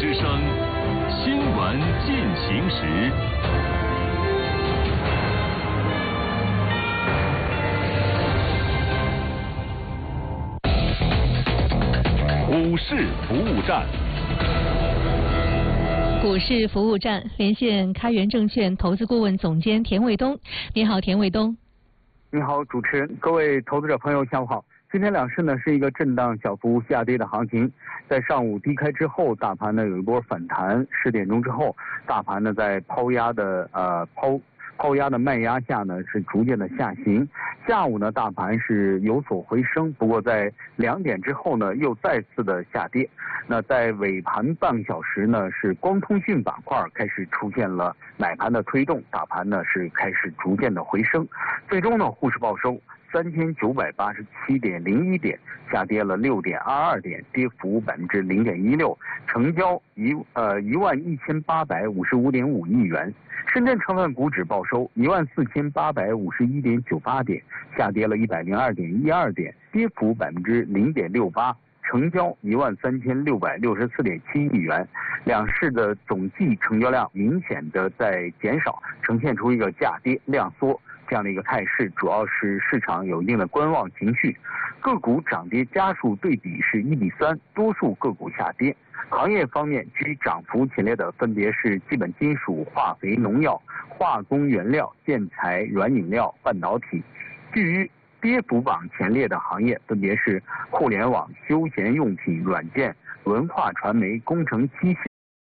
之声，新闻进行时。股市服务站。 股市服务站连线开元证券投资顾问总监田卫东。你好，田卫东。 你好，主持人，各位投资者朋友，下午好。今天两市呢是一个震荡小幅下跌的行情，在上午低开之后，大盘呢有一波反弹，10点钟之后，大盘呢在抛压的卖压下呢是逐渐的下行。下午呢大盘是有所回升，不过在2点之后呢又再次的下跌。那在尾盘半小时呢是光通讯板块开始出现了买盘的推动，大盘呢是开始逐渐的回升，最终呢沪市报收3987.01点，下跌了6.22点，跌幅0.16%，成交11855.5亿元。深圳成分股指报收14851.98点，下跌了102.12点，跌幅0.68%，成交13664.7亿元。两市的总计成交量明显的在减少，呈现出一个价跌量缩这样的一个态势，主要是市场有一定的观望情绪。个股涨跌家数对比是1:3，多数个股下跌。行业方面居涨幅前列的分别是基本金属、化肥、农药、化工原料、建材、软饮料、半导体。至于跌幅榜前列的行业分别是互联网、休闲用品、软件、文化传媒、工程机械、